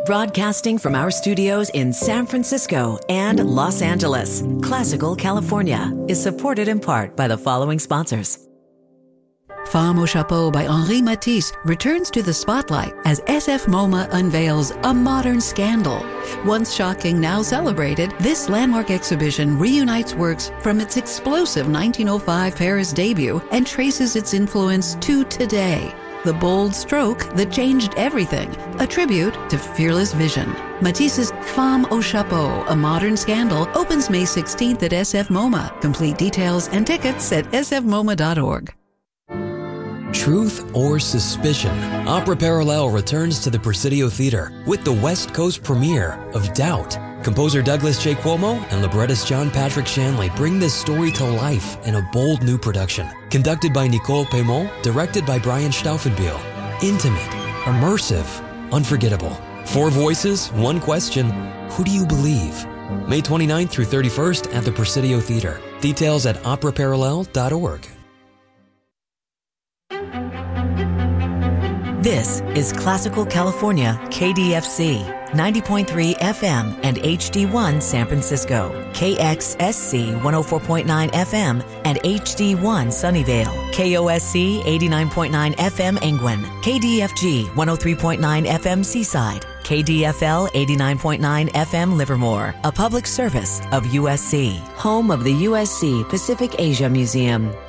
Broadcasting from our studios in San Francisco and Los Angeles, Classical California is supported in part by the following sponsors. Femme au Chapeau by Henri Matisse returns to the spotlight as SF MoMA unveils a modern scandal. Once shocking, now celebrated, this landmark exhibition reunites works from its explosive 1905 Paris debut and traces its influence to today. The bold stroke that changed everything, a tribute to fearless vision. Matisse's Femme au Chapeau, A Modern Scandal, opens May 16th at SF MoMA. Complete details and tickets at sfmoma.org. Truth or Suspicion, Opera Parallel returns to the Presidio Theater with the West Coast premiere of Doubt. Composer Douglas J. Cuomo and librettist John Patrick Shanley bring this story to life in a bold new production. Conducted by Nicole Pemont, directed by Brian Stauffenbiel. Intimate, immersive, unforgettable. 4 voices, 1 question. Who do you believe? May 29th through 31st at the Presidio Theater. Details at operaparallel.org. This is Classical California, KDFC, 90.3 FM and HD1 San Francisco, KXSC 104.9 FM and HD1 Sunnyvale, KOSC 89.9 FM Angwin, KDFG 103.9 FM Seaside, KDFL 89.9 FM Livermore, a public service of USC, home of the USC Pacific Asia Museum.